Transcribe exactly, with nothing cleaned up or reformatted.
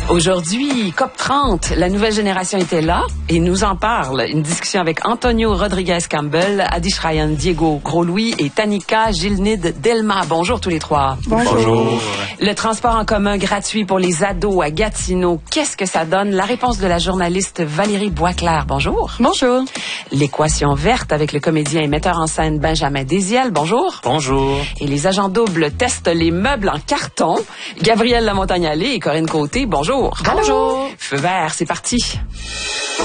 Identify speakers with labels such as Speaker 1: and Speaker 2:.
Speaker 1: Aujourd'hui, C O P trente, la nouvelle génération était là et nous en parle. Une discussion avec Antonio Rodriguez-Campbell, Adish Ryan, Diego Gros-Louis et Tanika Gilnid Delma. Bonjour tous les trois.
Speaker 2: Bonjour. Bonjour.
Speaker 1: Le transport en commun gratuit pour les ados à Gatineau, qu'est-ce que ça donne? La réponse de la journaliste Valérie Boisclair. Bonjour.
Speaker 2: Bonjour.
Speaker 1: L'équation verte avec le comédien et metteur en scène Benjamin Désiel. Bonjour.
Speaker 3: Bonjour.
Speaker 1: Et les agents doubles testent les meubles en carton. Gabrielle Lamontagne-Allais et Corinne Côté. Bonjour.
Speaker 2: Bonjour.
Speaker 1: Feu vert, c'est parti.